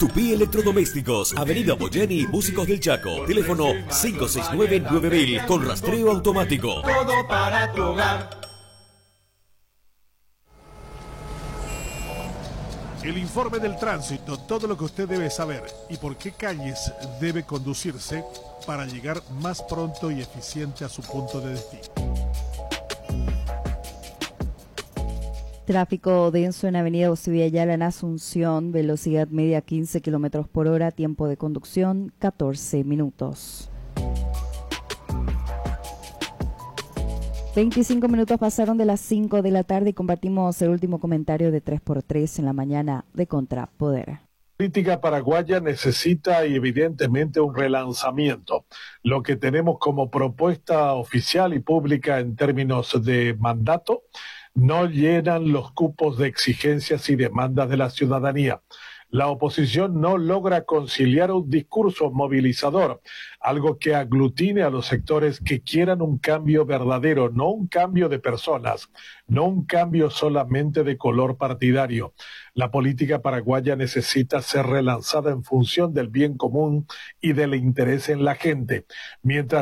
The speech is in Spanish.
Tupí Electrodomésticos, Avenida Boyeni, Músicos del Chaco. Teléfono 569-9000 con rastreo automático. Todo para tu hogar. El informe del tránsito, todo lo que usted debe saber y por qué calles debe conducirse para llegar más pronto y eficiente a su punto de destino. Tráfico denso en Avenida José Ayala en Asunción, velocidad media 15 km por hora, tiempo de conducción 14 minutos. 25 minutos pasaron de las 5 de la tarde y compartimos el último comentario de 3x3 en la mañana de Contrapoder. La política paraguaya necesita evidentemente un relanzamiento. Lo que tenemos como propuesta oficial y pública en términos de mandato no llenan los cupos de exigencias y demandas de la ciudadanía. La oposición no logra conciliar un discurso movilizador, algo que aglutine a los sectores que quieran un cambio verdadero, no un cambio de personas, no un cambio solamente de color partidario. La política paraguaya necesita ser relanzada en función del bien común y del interés en la gente, mientras